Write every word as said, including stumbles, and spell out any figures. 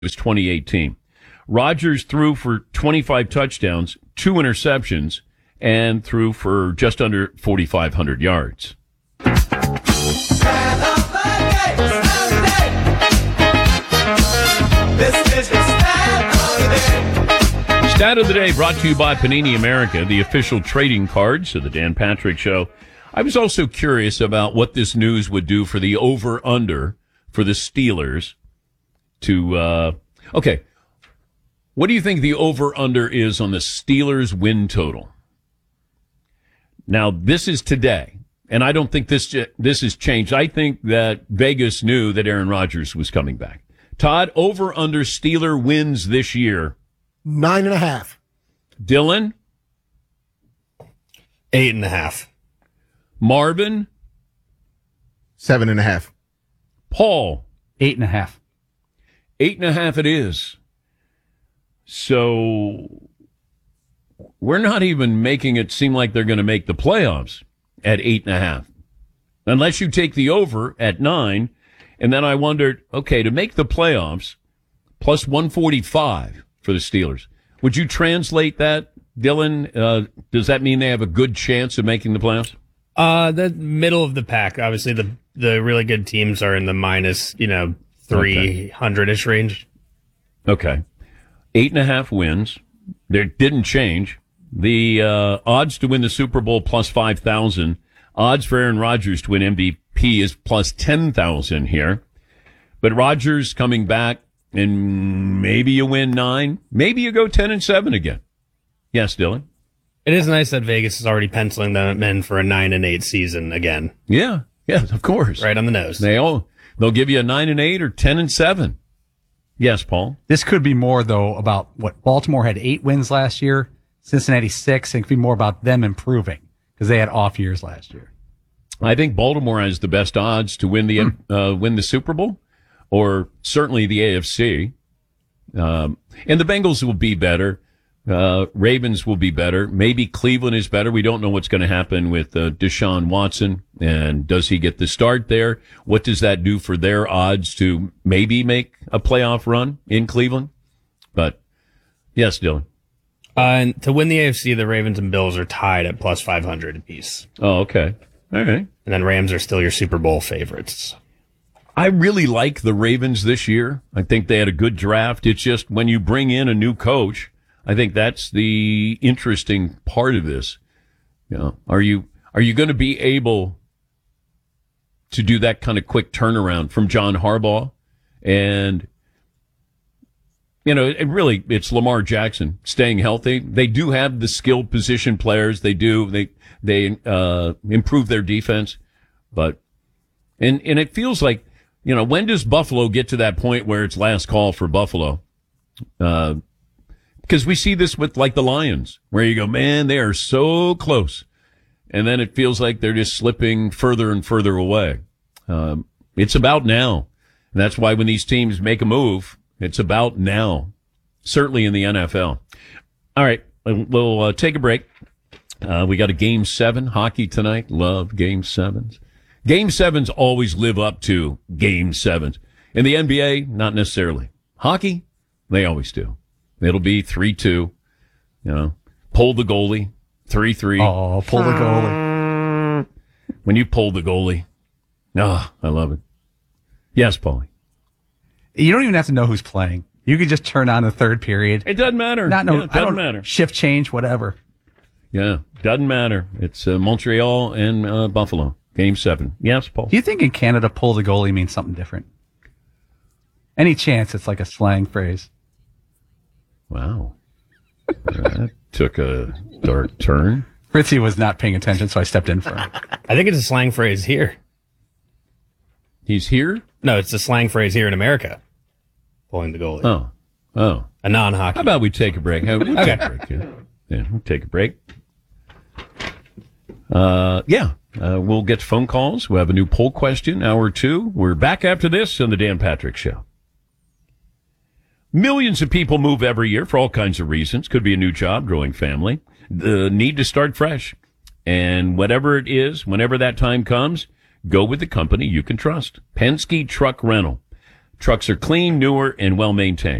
was twenty eighteen. Rodgers threw for twenty-five touchdowns, two interceptions, and threw for just under forty-five hundred yards. Stat of the day brought to you by Panini America, the official trading cards of the Dan Patrick Show. I was also curious about what this news would do for the over-under for the Steelers to, uh, okay. What do you think the over-under is on the Steelers win total? Now, this is today, and I don't think this this has changed. I think that Vegas knew that Aaron Rodgers was coming back. Todd, over-under Steeler wins this year. Nine and a half. Dylan? Eight and a half. Marvin? Seven and a half. Paul? Eight and a half. Eight and a half it is. So we're not even making it seem like they're going to make the playoffs at eight and a half. Unless you take the over at nine. And then I wondered, okay, to make the playoffs, plus one forty-five for the Steelers. Would you translate that, Dylan? Uh, does that mean they have a good chance of making the playoffs? Uh, the middle of the pack. Obviously, the the really good teams are in the minus, you know, three hundred-ish range. Okay. Eight and a half wins. There didn't change. The uh, odds to win the Super Bowl plus five thousand. Odds for Aaron Rodgers to win M V P is plus ten thousand here. But Rodgers coming back, and maybe you win nine. Maybe you go ten and seven again. Yes, Dylan? It is nice that Vegas is already penciling them in for a nine and eight season again. Yeah, yeah, of course. Right on the nose. They all, they'll give you a nine and eight or ten and seven. Yes, Paul? This could be more, though, about what Baltimore had eight wins last year, Cincinnati six. It could be more about them improving because they had off years last year. I think Baltimore has the best odds to win the hmm. uh, win the Super Bowl, or certainly the A F C. Um, and the Bengals will be better. Uh, Ravens will be better. Maybe Cleveland is better. We don't know what's going to happen with uh, Deshaun Watson, and does he get the start there? What does that do for their odds to maybe make a playoff run in Cleveland? But yes, Dylan. Uh, and to win the A F C, the Ravens and Bills are tied at plus five hundred apiece. Oh, okay. All right. And then Rams are still your Super Bowl favorites. I really like the Ravens this year. I think they had a good draft. It's just when you bring in a new coach, I think that's the interesting part of this. You know, are you are you going to be able to do that kind of quick turnaround from John Harbaugh? And, you know, it really, it's Lamar Jackson staying healthy. They do have the skilled position players. They do. They they uh, improve their defense. But, and and it feels like, you know, when does Buffalo get to that point where it's last call for Buffalo? Uh Because we see this with, like, the Lions, where you go, man, they are so close. And then it feels like they're just slipping further and further away. Um, it's about now. And that's why when these teams make a move, it's about now, certainly in the N F L. All right, we'll uh, take a break. Uh, we got a game seven hockey tonight. Love game sevens. Game sevens always live up to game sevens. In the N B A, not necessarily. Hockey, they always do. It'll be three two, you know, pull the goalie, three three. Oh, pull the goalie. When you pull the goalie. Ah, oh, I love it. Yes, Paulie. You don't even have to know who's playing. You could just turn on the third period. It doesn't matter. Not no, yeah, it doesn't I don't, matter. Shift change, whatever. Yeah, doesn't matter. It's uh, Montreal and uh, Buffalo. Game seven. Yes, Paul. Do you think in Canada pull the goalie means something different? Any chance it's like a slang phrase? Wow. That took a dark turn. Fritzy was not paying attention, so I stepped in for him. I think it's a slang phrase here. He's here? No, it's a slang phrase here in America. Pulling the goalie. Oh. Oh. A non-hockey. How about we take a break? We'll okay. take a break. Yeah. yeah, we'll take a break. Uh, yeah. Uh, we'll get to phone calls. We'll have a new poll question, hour two. We're back after this on the Dan Patrick Show. Millions of people move every year for all kinds of reasons. Could be a new job, growing family, the need to start fresh. And whatever it is, whenever that time comes, go with the company you can trust. Penske Truck Rental. Trucks are clean, newer, and well maintained.